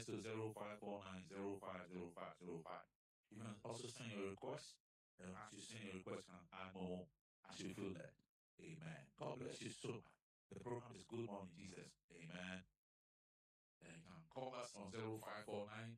SMS to 0549050505. You can also send your request. And as you send your request, can add more as you feel that. Amen. God bless you so much. The program is Good Morning Jesus. Amen. And you can call us on 0549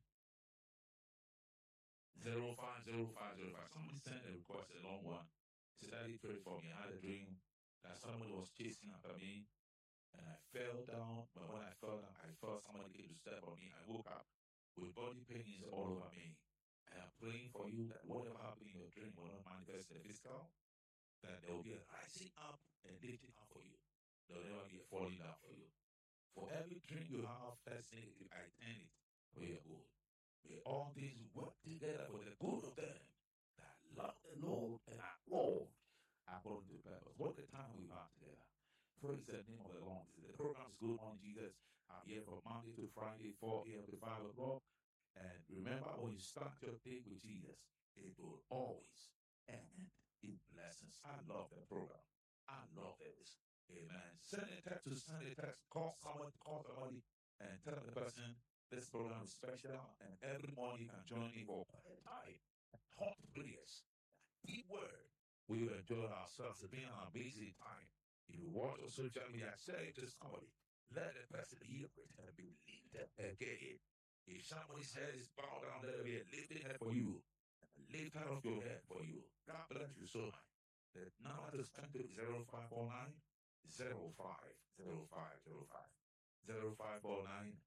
050505. Somebody sent a request, a long one. Said, Daddy, pray for me. I had a dream that somebody was chasing after me, and I fell down. But when I fell down, I felt somebody came to step on me. I woke up with body pains all over me. I am praying for you that whatever happened in your dream will not manifest in the physical, that there will be a rising up and lifting up for you. There will never be a falling down for you. For every dream you have that's negative, I turn it for your good. May all things work together for the good of them that love the Lord and are called according to purpose. What the time we have together. Praise the name of the Lord. The program is Good Morning Jesus. I'm here from Monday to Friday, 4 a.m. to 5 o'clock. And remember, when you start your day with Jesus, it will always end in blessings. I love the program. I love this. Amen. Send a text to send a text. Call somebody, and tell the person this program is special. And every morning you can join me for quiet time, hot prayers, deep word. We will enjoy ourselves. It's been an amazing time. If you watch on social media, say it to somebody. Let the person hear it and believe it again. If somebody's head is bowed down, let it be a lifting head for you. And a lift out of your head for you. God bless you so much. The number to send to 0549 050505. 0549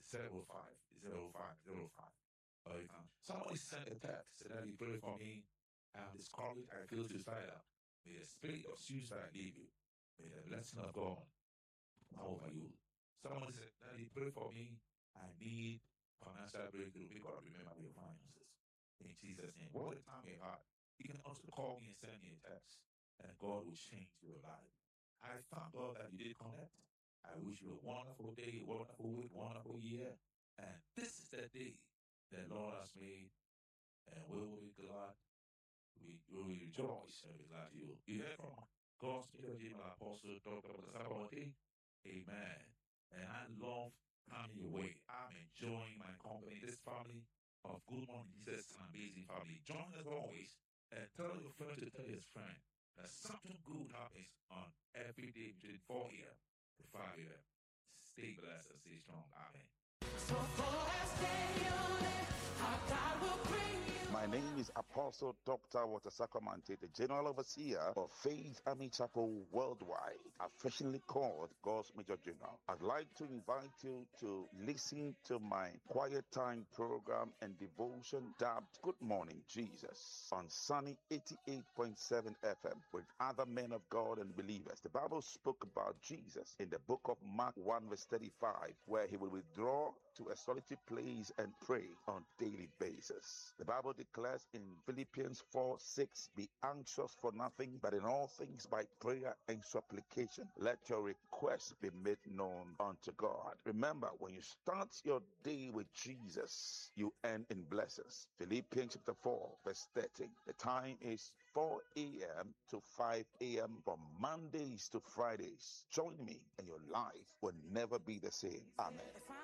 050505. Or you can somebody send a text that you pray for me. I'm discouraged, I feel suicidal. May the spirit of suicide leave you. May the blessing of God come over you. Someone said, Daddy, pray for me. I need financial breakthrough. People remember your finances. In Jesus' name. What a time you had. You can also call me and send me a text, and God will change your life. I thank God that you did connect. I wish you a wonderful day, wonderful week, wonderful year. And this is the day the Lord has made, and we will be glad. We will rejoice and be glad you. You hear from God's Spiritual Apostle Dr. Sabawati. Amen. And I love coming your way. I'm enjoying my company. This family of Good Morning Jesus is an amazing family. Join us always and tell your friend to tell his friend that something good happens on every day between 4 a.m. to 5 a.m. Stay blessed and stay strong. Amen. So stay on it. Our God will bring you. My name is Apostle Dr. Walter Sacramante, the General Overseer of Faith Army Chapel Worldwide, affectionately called God's Major General. I'd like to invite you to listen to my quiet time program and devotion dubbed Good Morning Jesus on Sunny 88.7 FM with other men of God and believers. The Bible spoke about Jesus in the book of Mark 1 verse 35, where he will withdraw to a solitary place and pray on daily basis. The Bible declares in Philippians 4:6, be anxious for nothing, but in all things by prayer and supplication, let your requests be made known unto God. Remember, when you start your day with Jesus, you end in blessings. Philippians chapter 4 verse 13. The time is 4 a.m. to 5 a.m. from Mondays to Fridays. Join me and your life will never be the same. Amen.